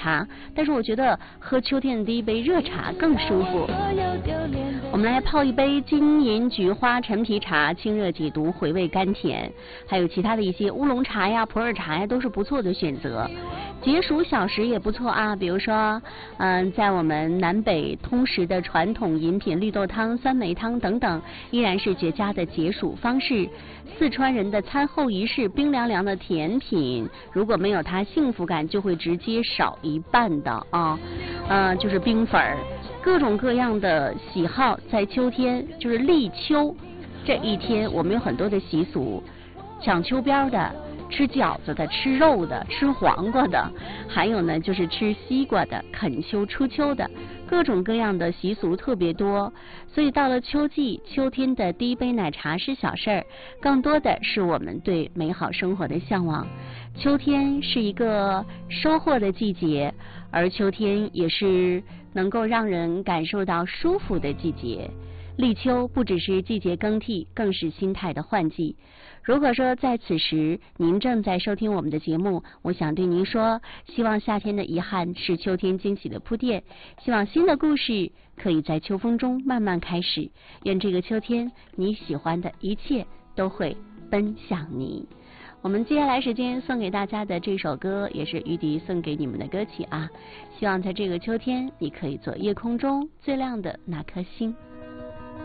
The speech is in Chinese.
茶，但是我觉得喝秋天的第一杯热茶更舒服。我们来泡一杯金银菊花陈皮茶，清热解毒，回味甘甜。还有其他的一些乌龙茶呀、普洱茶呀，都是不错的选择。解暑小食也不错啊，比如说，在我们南北通食的传统饮品绿豆汤、酸梅汤等等，依然是绝佳的解暑方式。四川人的餐后仪式，冰凉凉的甜品，如果没有它，幸福感就会直接少一半的啊。就是冰粉儿，各种各样的喜好，在秋天就是立秋这一天，我们有很多的习俗，抢秋膘的，吃饺子的，吃肉的，吃黄瓜的，还有呢就是吃西瓜的，啃秋初秋的，各种各样的习俗特别多。所以到了秋季，秋天的第一杯奶茶是小事儿，更多的是我们对美好生活的向往。秋天是一个收获的季节，而秋天也是能够让人感受到舒服的季节。立秋不只是季节更替，更是心态的换季。如果说在此时您正在收听我们的节目，我想对您说，希望夏天的遗憾是秋天惊喜的铺垫，希望新的故事可以在秋风中慢慢开始。愿这个秋天你喜欢的一切都会奔向你。我们接下来时间送给大家的这首歌，也是玉笛送给你们的歌曲啊！希望在这个秋天，你可以做夜空中最亮的那颗星。